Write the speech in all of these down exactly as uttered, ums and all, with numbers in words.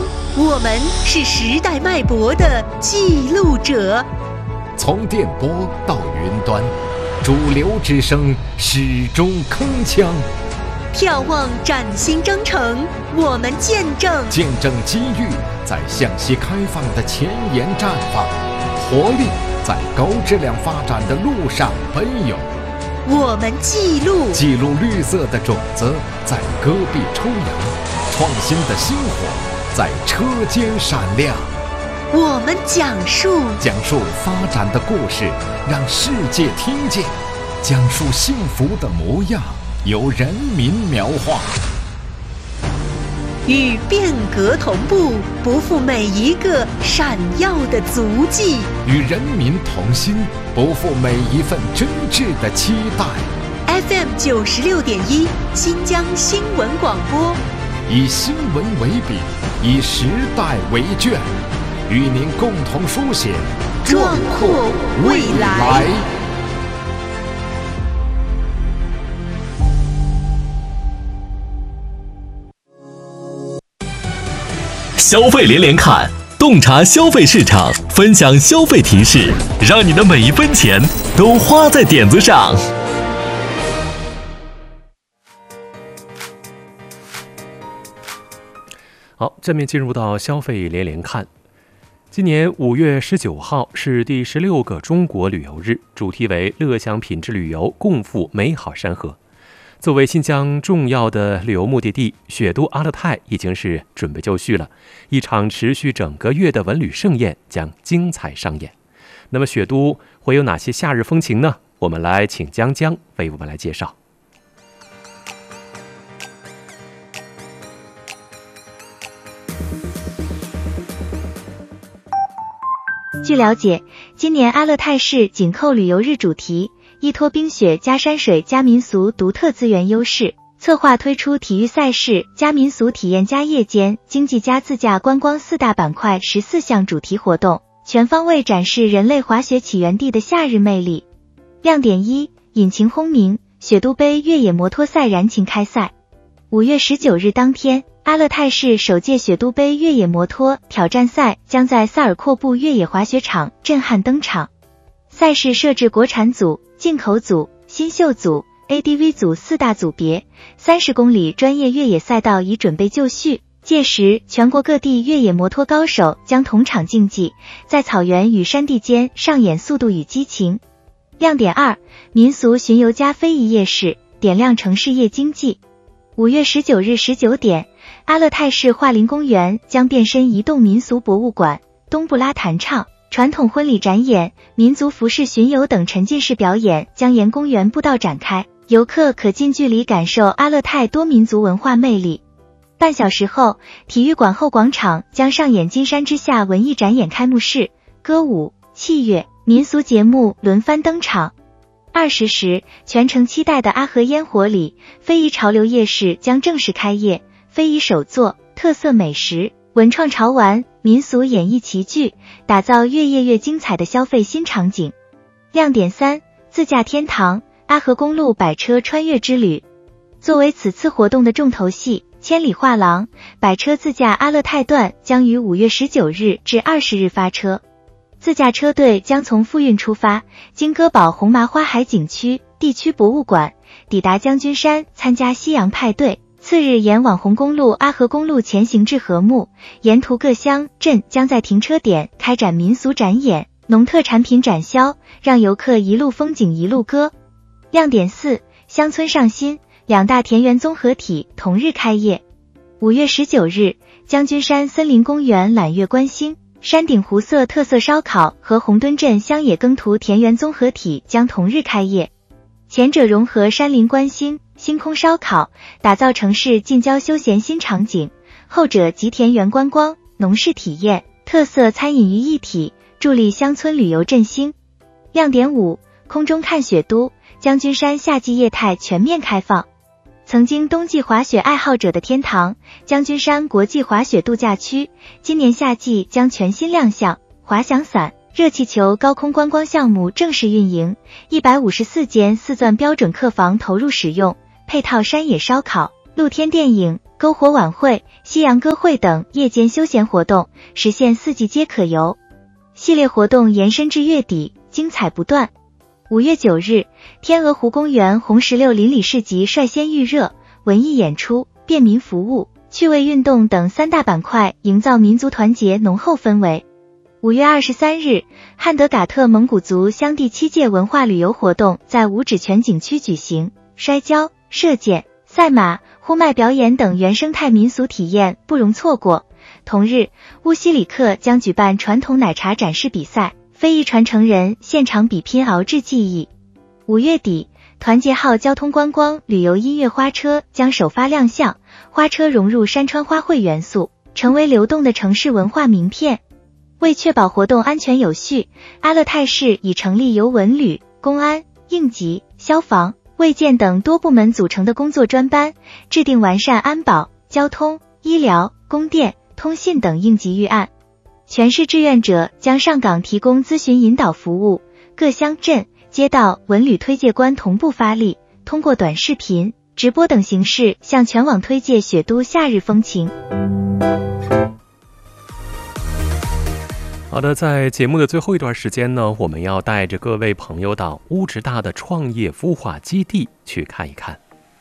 我们是时代脉搏的记录者。 从电波到云端，主流之声始终铿锵。 眺望崭新征程，我们见证见证机遇在向西开放的前沿绽放，活力在高质量发展的路上奔涌。 我们记录记录绿色的种子在戈壁抽芽，创新的星火在车间闪亮。 我们讲述讲述发展的故事，让世界听见；讲述幸福的模样，由人民描画。 与变革同步，不负每一个闪耀的足迹； 与人民同心，不负每一份真挚的期待。 F M 九十六点一，新疆新闻广播， 以新闻为笔，以时代为卷，与您共同书写壮阔未来。 消费连连看，洞察消费市场，分享消费提示，让你的每一分钱都花在点子上。 好，下面进入到消费连连看。今年五月十九号是第十六个中国旅游日，主题为乐享品质旅游，共赴美好山河。作为新疆重要的旅游目的地，雪都阿勒泰已经是准备就绪了。一场持续整个月的文旅盛宴将精彩上演。那么雪都会有哪些夏日风情呢？我们来请江江为我们来介绍。 据了解，今年阿勒泰市紧扣旅游日主题，依托冰雪加山水加民俗独特资源优势，策划推出体育赛事加民俗体验加夜间经济加自驾观光四大板块十四项主题活动，全方位展示人类滑雪起源地的夏日魅力。亮点一：引擎轰鸣，雪都杯越野摩托赛燃情开赛。五月十九日当天，阿勒泰市首届雪都杯越野摩托挑战赛将在萨尔阔布越野滑雪场震撼登场。赛事设置国产组、进口组、新秀组、A D V 组四大组别，三十公里专业越野赛道已准备就绪。届时，全国各地越野摩托高手将同场竞技，在草原与山地间上演速度与激情。亮点二：民俗巡游加非遗夜市，点亮城市夜经济。五月十九日十九点，阿勒泰市桦林公园将变身移动民俗博物馆，东布拉弹唱、传统婚礼展演、民族服饰巡游等沉浸式表演将沿公园步道展开，游客可近距离感受阿勒泰多民族文化魅力。半小时后，体育馆后广场将上演金山之下文艺展演开幕式，歌舞、器乐、民俗节目轮番登场。二十时，全城期待的阿合烟火里，非遗潮流夜市将正式开业，非遗手作、特色美食、文创潮玩、民俗演绎齐聚，打造越夜越精彩的消费新场景。亮点三：自驾天堂，阿合公路百车穿越之旅。作为此次活动的重头戏，千里画廊百车自驾阿勒泰段将于五月十九日至二十日发车。自驾车队将从富蕴出发，经哥堡红麻花海景区、地区博物馆，抵达将军山参加夕阳派对。次日沿网红公路阿合公路前行至禾木，沿途各乡镇将在停车点开展民俗展演、农特产品展销，让游客一路风景一路歌。亮点四：乡村上新，两大田园综合体同日开业。五月十九日，将军山森林公园揽月观星，山顶湖色特色烧烤和红墩镇乡野耕图田园综合体将同日开业。前者融合山林观星、星空烧烤，打造城市近郊休闲新场景；后者集田园观光、农事体验、特色餐饮于一体，助力乡村旅游振兴。亮点五：空中看雪都，将军山夏季业态全面开放。曾经冬季滑雪爱好者的天堂，将军山国际滑雪度假区，今年夏季将全新亮相，滑翔伞、热气球高空观光项目正式运营，一百五十四间四钻标准客房投入使用，配套山野烧烤、露天电影、 篝火晚会、夕阳歌会等夜间休闲活动，实现四季皆可游。系列活动延伸至月底，精彩不断。五月九日，天鹅湖公园红石榴邻里市集率先预热，文艺演出、便民服务、趣味运动等三大板块营造民族团结浓厚氛围。五月二十三日，汉德嘎特蒙古族乡第七届文化旅游活动在五指泉景区举行，摔跤、射箭、赛马、呼麦表演等原生态民俗体验不容错过。同日，乌西里克将举办传统奶茶展示比赛，非遗传承人现场比拼熬制技艺。五月底，团结号交通观光旅游音乐花车将首发亮相，花车融入山川花卉元素，成为流动的城市文化名片。为确保活动安全有序，阿勒泰市已成立由文旅、公安、应急、消防、卫健等多部门组成的工作专班，制定完善安保、交通、医疗、供电、通信等应急预案。全市志愿者将上岗提供咨询引导服务，各乡镇、街道文旅推介官同步发力，通过短视频、直播等形式向全网推介雪都夏日风情。 好的，在节目的最后一段时间呢，我们要带着各位朋友到乌直大的创业孵化基地去看一看。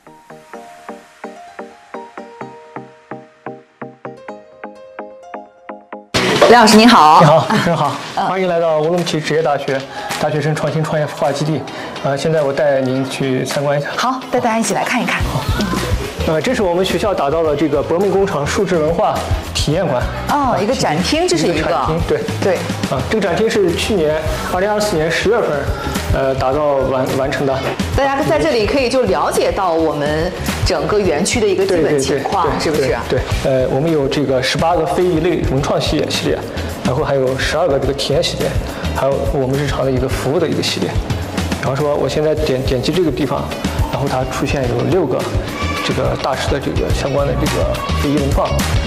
梁老师您好。 你好，主持人好，欢迎来到乌鲁木齐职业大学大学生创新创业孵化基地。呃，现在我带您去参观一下。 好，带大家一起来看一看。 好，呃，这是我们学校打造的这个博梦工厂数字文化体验馆。 哦，一个展厅，这是一个展厅，对对。 啊，这个展厅是去年二零二四年十月份，呃，打造完完成的。 大家在这里可以就了解到我们整个园区的一个基本情况，是不是？ 对，呃，我们有这个十八个非遗类文创系列系列，然后还有十二个这个体验系列，还有我们日常的一个服务的一个系列。比方说，我现在点点击这个地方，然后它出现有六个这个大师的这个相关的这个非遗文创。